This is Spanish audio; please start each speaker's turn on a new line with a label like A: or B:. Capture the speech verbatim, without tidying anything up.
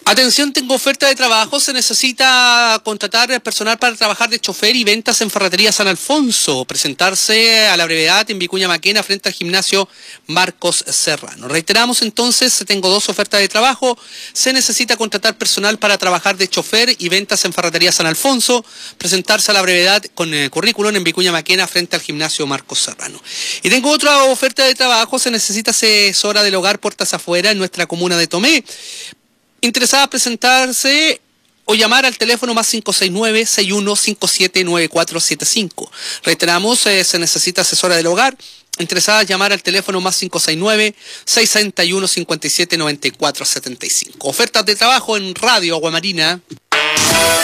A: Atención, tengo oferta de trabajo. Se necesita contratar personal para trabajar de chofer y ventas en Ferretería San Alfonso. Presentarse a la brevedad en Vicuña Maquena frente al gimnasio Marcos Serrano. Reiteramos entonces, tengo dos ofertas de trabajo. Se necesita contratar personal para trabajar de chofer y ventas en Ferretería San Alfonso. Presentarse a la brevedad con el currículum en Vicuña Maquena frente al gimnasio Marcos Serrano. Y tengo otra oferta de trabajo. Se necesita asesora del hogar puertas afuera en nuestra comuna de Tomé. Interesada presentarse o llamar al teléfono más cinco seis nueve, seis uno cinco siete, nueve cuatro siete cinco. Reiteramos, eh, se necesita asesora del hogar. Interesada llamar al teléfono más cinco seis nueve, seis uno cinco siete, nueve cuatro siete cinco. Ofertas de trabajo en Radio Aguamarina.